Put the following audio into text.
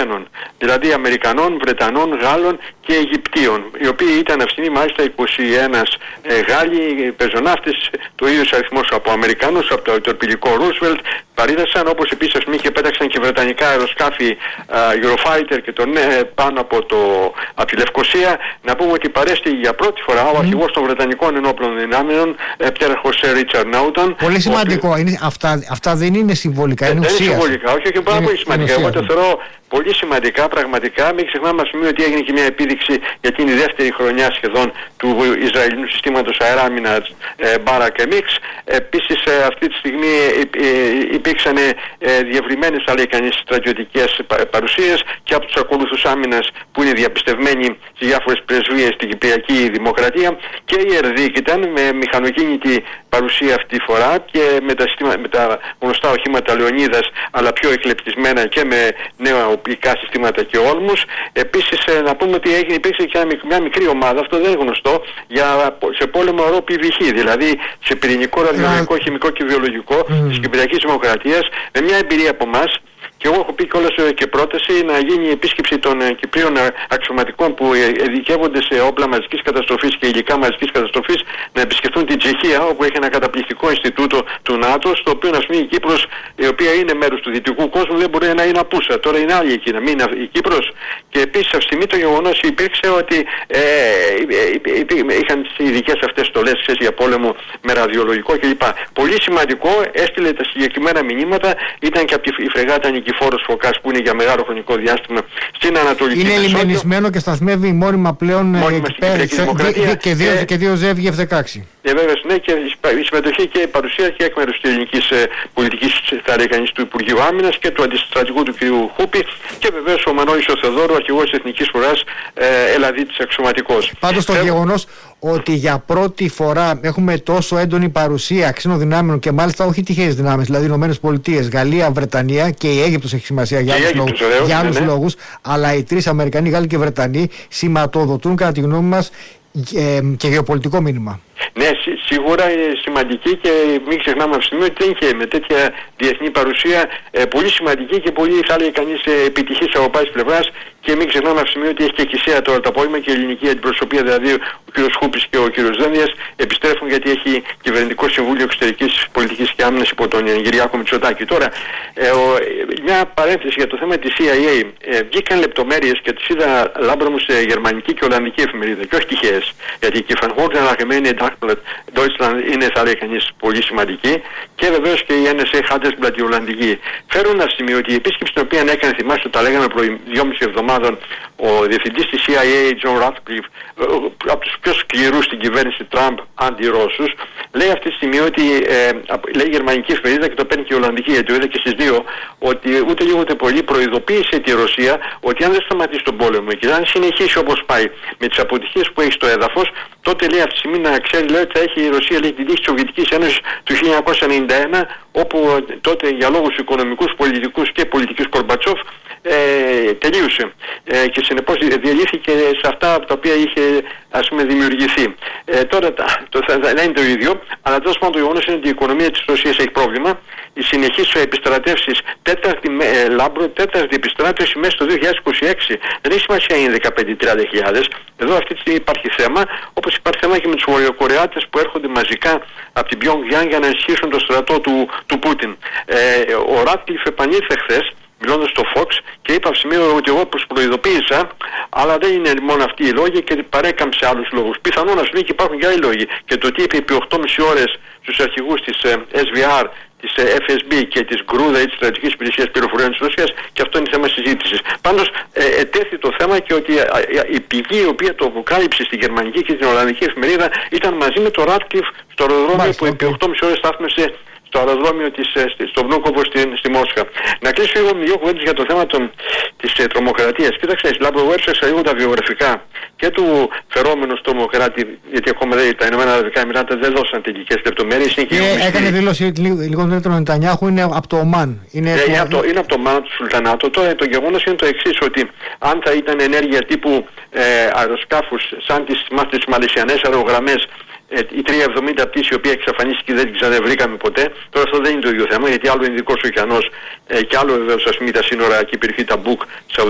ξένων, δηλαδή Αμερικανών, Βρετανών, Γάλλων και Αιγυπτίων, οι οποίοι ήταν αυτοί μάλιστα 21 Γάλλοι πεζοναύτες, το ίδιο αριθμός από Αμερικανούς, από το τορπιλικό Ρούσβελτ, παρήδασαν, όπως επίσης και πέταξαν και βρετανικά αεροσκάφη Eurofighter και τον πάνω από τη Λευκοσία. Να πούμε ότι παρέστη για πρώτη φορά ο αρχηγός των Βρετανικών Ενόπλων Δυνάμεων, πτέραρχος Ρίτσαρντ Νάουτον. Πολύ σημαντικό. Αυτά δεν είναι συμβολικά, είναι ουσία. Δεν είναι συμβολικά, όχι, και πάρα πολύ σημαντικά. Εγώ το θεωρώ πολύ σημαντικά, πραγματικά. Μην ξεχνάμε ότι έγινε και μια επίδειξη, γιατί είναι η δεύτερη χρονιά σχεδόν του Ισραηλινού συστήματος αεράμινας Μπάρακ Εμίξ. Επίσης αυτή τη στιγμή υπήρξαν διευρυμένες, θα λέει κανείς, στρατιωτικές παρουσίες και από τους ακολούθους άμυνας που είναι διαπιστευμένοι σε διάφορες πρεσβείες στην Κυπριακή Δημοκρατία, και η ΕΡΔΙΚ ήταν με μηχανοκίνητη παρουσία αυτή τη φορά και με τα γνωστά οχήματα Λεωνίδας, αλλά πιο εκλεπτισμένα και με νέα οπλικά συστήματα και όλμους. Επίσης να πούμε ότι υπήρξε και μια μικρή ομάδα, αυτό δεν είναι γνωστό, σε πόλεμο ορό PVH, δηλαδή σε πυρηνικό, ραδιολογικό, χημικό και βιολογικό της Κυπριακής Δημοκρατίας, με μια εμπειρία από εμάς. Και εγώ έχω πει κιόλας και πρόταση να γίνει η επίσκεψη των Κυπρίων αξιωματικών που ειδικεύονται σε όπλα μαζικής καταστροφής και υλικά μαζικής καταστροφής, να επισκεφθούν την Τσεχία, όπου έχει ένα καταπληκτικό Ινστιτούτο του ΝΑΤΟ, στο οποίο, ας πούμε, η Κύπρος, η οποία είναι μέρος του δυτικού κόσμου, δεν μπορεί να είναι απούσα. Τώρα είναι άλλη εκεί, να μην είναι η Κύπρος. Και επίσης, αυτή το γεγονός υπήρξε ότι είχαν τις ειδικές αυτές στολές για πόλεμο με ραδιολογικό κλπ. Πολύ σημαντικό, έστειλε τα συγκεκριμένα μηνύματα, ήταν και από τη φρεγάτα Νικηφόρος Φωκάς, που είναι για μεγάλο χρονικό διάστημα στην Ανατολική Μεσόγειο. Είναι λιμενισμένο και σταθμεύει μόνιμα πλέον και δύο ζεύγη F-16. Βέβαια, ναι, και η συμμετοχή και η παρουσία και εκ μέρους της ελληνικής πολιτικής, θα λέει κανείς, του Υπουργείου Άμυνας και του αντιστρατηγού του κ. Χούπη, και βεβαίως ο Μανώλης ο Θεοδόρου, αρχηγός της Εθνικής Φοράς, Ελλαδίτης αξιωματικός. Πάντως το γεγονός ότι για πρώτη φορά έχουμε τόσο έντονη παρουσία ξένων δυνάμεων, και μάλιστα όχι τυχαίες δυνάμεις, δηλαδή ΗΠΑ, Γαλλία, Βρετανία, και η Αίγυπτος έχει σημασία για άλλους λόγους, αλλά οι τρεις Αμερικανοί, Γάλλοι και Βρετανοί σηματοδοτούν, κατά τη γνώμη μας, και γεωπολιτικό μήνυμα. Ναι, σίγουρα είναι σημαντική, και μην ξεχνάμε αυτή τη στιγμή ότι είναι με τέτοια διεθνή παρουσία πολύ σημαντική και πολύ, θα λέει κανείς, επιτυχής από πάσης πλευράς. Και μην ξεχνάμε αυτή τη στιγμή ότι έχει και εκκλησία τώρα το απόγευμα, και η ελληνική αντιπροσωπεία, δηλαδή ο κ. Χούπης και ο κ. Δένδιας, επιστρέφουν, γιατί έχει κυβερνητικό συμβούλιο εξωτερικής πολιτικής και άμυνας υπό τον Κυριάκο Μητσοτάκη. Τώρα, μια παρένθεση για το θέμα της CIA. Βγήκαν λεπτομέρειες και τις είδα λάμπρο μου σε γερμανική και ολλανδική εφημερίδα, και όχι τυχαίες. Γιατί και η Frankfurter Allgemeine Dagblad Deutschland είναι, θα λέει κανείς, πολύ σημαντική, και βεβαίως και η NSA Handelsblatt η ολλανδική. Φέρουν να σημείο ότι η επίσκεψη την οποία έκανε, θυμάστε, τα λέγαμε πριν 2,5 εβδομάδων, ο διευθυντής της CIA, John Ratcliffe, από τους πιο σκληρούς στην κυβέρνηση Τραμπ αντι-Ρώσους, λέει αυτή τη στιγμή ότι, λέει η γερμανική εφημερίδα και το παίρνει και η ολλανδική, γιατί το είδα και στις δύο, ότι ούτε λίγο ούτε πολύ προειδοποίησε τη Ρωσία ότι αν δεν σταματήσει τον πόλεμο και αν συνεχίσει όπως πάει με τις αποτυχίες που έχει στο έδαφος, τότε, λέει, αυτή τη στιγμή να ξέρει, λέει, ότι θα έχει η Ρωσία, λέει, την τύχη της Σοβιετικής Ένωσης του 1991, όπου τότε για λόγους οικονομικούς, πολιτικούς και πολιτικής Κορμπατσόφ τελείωσε, και συνεπώς διαλύθηκε σε αυτά από τα οποία είχε, ας πούμε, δημιουργηθεί. Τώρα δεν είναι το ίδιο, αλλά τέλος πάντων το γεγονός είναι ότι η οικονομία της Ρωσίας έχει πρόβλημα. Οι συνεχείς επιστρατεύσεις, τέταρτη επιστράτευση μέσα στο 2026, δεν έχει σημασία είναι 15-30 χιλιάδες. Εδώ αυτή τη στιγμή υπάρχει θέμα, όπως υπάρχει θέμα και με τους Βορειοκορεάτες που έρχονται μαζικά από την Pyongyang για να ενισχύσουν το στρατό του Πούτιν. Ο Ράτκλιφ επανήλθε χθες, μιλώντας στο Fox, και είπα σημείο ότι εγώ προειδοποίησα, αλλά δεν είναι μόνο αυτοί οι λόγοι, και παρέκαμψε άλλους λόγους. Πιθανόν να σου λέει και υπάρχουν και άλλοι λόγοι. Και το τι είπε επί 8,5 ώρες στους αρχηγούς της SVR, της FSB και της GRU, δηλαδή της Στρατιωτικής Υπηρεσίας Πληροφοριών της Ρωσίας, και αυτό είναι θέμα συζήτησης. Πάντως ετέθη το θέμα, και ότι η πηγή η οποία το αποκάλυψε στη γερμανική και την ολλανδική εφημερίδα ήταν μαζί με το Ράτκλιφ στο αεροδρόμιο, που επί 8,5 ώρες στάθμευσε στο αεροδρόμιο στο Βνούκοβο στη Μόσχα. Να κλείσω λίγο με δύο κουβέντες για το θέμα της τρομοκρατίας. Κοίταξε, Λάμπρο, έψαξα λίγο τα βιογραφικά και του φερόμενου τρομοκράτη, γιατί ακόμα τα Ηνωμένα Αραβικά Εμιράτα δεν δώσαν τελικές λεπτομέρειες. Έκανε δήλωση λίγο νωρίτερα ο Νετανιάχου, είναι από το Ομάν. Είναι από το Ομάν, του Σουλτανάτο. Τώρα το γεγονός είναι το εξής, ότι αν θα ήταν ενέργεια τύπου αεροσκάφους σαν τις μαλαισιανές αερογραμμές, η 370 πτήση, η οποία εξαφανίστηκε και δεν την ξαναβρήκαμε ποτέ. Τώρα αυτό δεν είναι το ίδιο θέμα, γιατί άλλο είναι Ειδικός ωκεανός και άλλο βεβαίως, ας πούμε, τα σύνορα και η περιοχή Ταμπούκ,